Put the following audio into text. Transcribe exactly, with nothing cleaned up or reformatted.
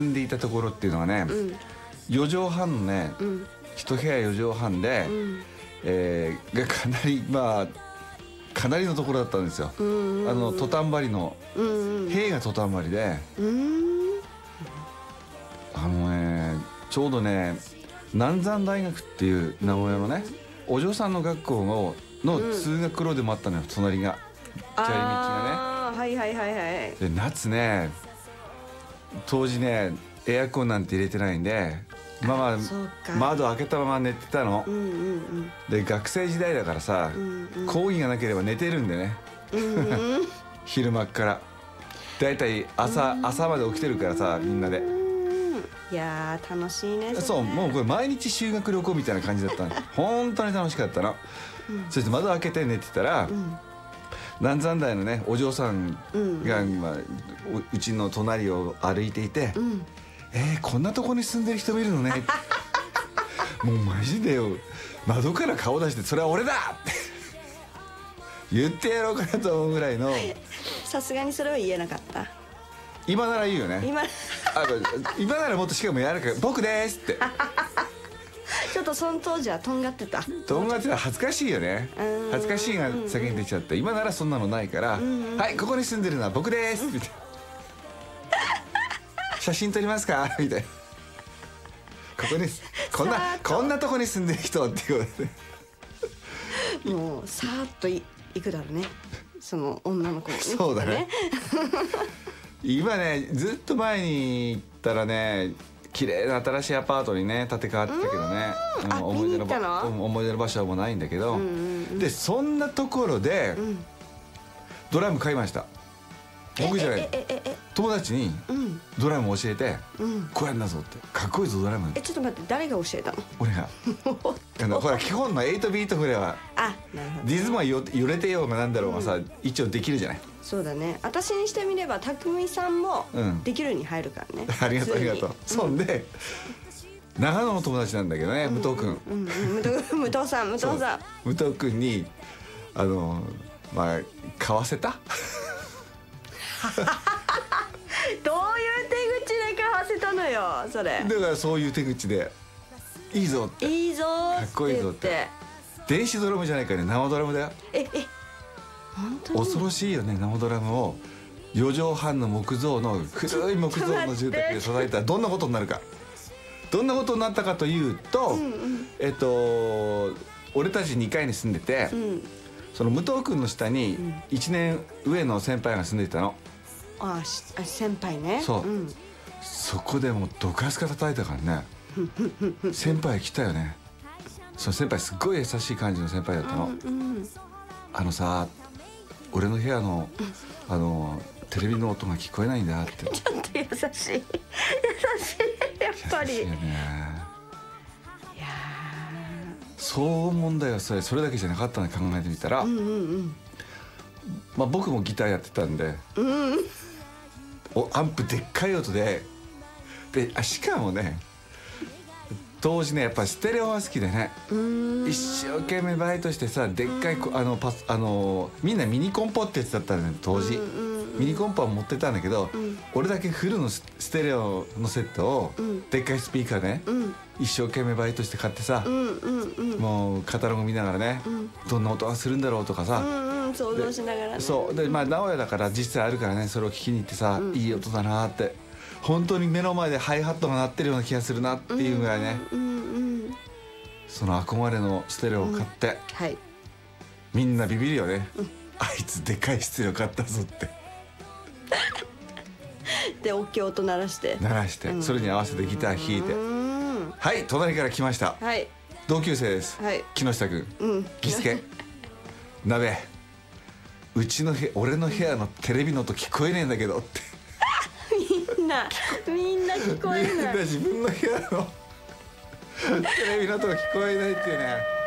んでいたところっていうのはね、よじはんのね、一部屋よじはんで、えー、がかなりまあかなりのところだったんですよ。あのトタン張りの塀がトタン張りで、あのねちょうどね南山大学っていう名古屋のねお嬢さんの学校のの通学路でもあったのよ、隣が砂利道がね。 はいはいはいはい。 で夏ね当時ねエアコンなんて入れてないんで、まあまあ窓開けたまま寝てたの。で学生時代だからさ、講義がなければ寝てるんでね昼間っからだいたい朝朝まで起きてるからさ、みんなで。 いやー楽しいね。 そう、もうこれ毎日修学旅行みたいな感じだったの。本当に楽しかったの。そして窓開けて寝てたら、南山台のねお嬢さんが今うちの隣を歩いていて、えー、こんなとこに住んでる人もいるのねもうマジでよ、窓から顔出して「それは俺だ!」って言ってやろうかなと思うぐらいの。 さすがにそれは言えなかった。 今なら言うよね。 今あ今ならもっとしかもやるから「僕です」ってちょっとその当時はとんがってた。 とんがってた。恥ずかしいよね。恥ずかしいが先に出ちゃって、今ならそんなのないから「はいここに住んでるのは僕です」みたいな「写真撮りますか?」みたいな「ここにこんなこんなとこに住んでる人」って言われてもうさーっといいくだろうね、その女の子に。 そうだね今ねずっと前に行ったらね綺麗な新しいアパートにね建て替わってたけどね、思い出の思い出の場所はもうないんだけど、でそんなところでドラム買いました。僕じゃない友達にドラム教えて「こうやんだぞ」って「かっこいいぞドラム」。 えちょっと待って、誰が教えたの？ 俺があのほら基本のエイトビートフレはリズムはよ揺れてようがなんだろうがさ一応できるじゃない。 そうだね、私にしてみれば匠さんもできるに入るからね。 ありがとうありがとう。そんで長野の友達なんだけどね、武藤君。 武藤さん武藤さん武藤君にあのまあ買わせたどういう手口で買わせたのよそれ。 だからそういう手口で「いいぞ」って「 いいぞ」 かっこいいぞ」って。電子ドラムじゃないからね、生ドラムだよ。 ええ本当に恐ろしいよね、生ドラムをよじはんの木造の古い木造の住宅で育てたらどんなことになるか。どんなことになったかというと、えっと俺たちにかいに住んでて、その武藤君の下にいちねん上の先輩が住んでいたの。 ああ先輩ね。 そう、そこでもうどかすか叩いたからね先輩来たよね。その先輩すっごい優しい感じの先輩だったの。あのさ俺の部屋のあのテレビの音が聞こえないんだって。 ちょっと優しい優しいやっぱり。 優しいよね。 いやそう思うんだよ。それそれだけじゃなかったの考えてみたら、まあ僕もギターやってたんで、おアンプでっかい音でであしかもね当時ねやっぱステレオが好きでね、一生懸命バイトしてさ、でっかいあのパスあのみんなミニコンポってやつだったのね当時。ミニコンポは持ってたんだけど、俺だけフルのステレオのセットをでっかいスピーカーね一生懸命バイトして買ってさ、もうカタログ見ながらねどんな音がするんだろうとかさ想像しながらね。 そうでまあ名古屋だから実際あるからね、それを聞きに行ってさ、いい音だなって、本当に目の前でハイハットが鳴ってるような気がするなっていうぐらいね、その憧れのステレオを買って、みんなビビるよね、あいつでかいステレオ買ったぞってで大きい音鳴らして鳴らして、それに合わせてギター弾いて、はい隣から来ました、同級生です、木下君、ギスケ鍋、うちのへ俺の部屋のテレビの音聞こえねえんだけどってみんなみんな聞こえない。 みんな自分の部屋のテレビの音が聞こえないっていうね。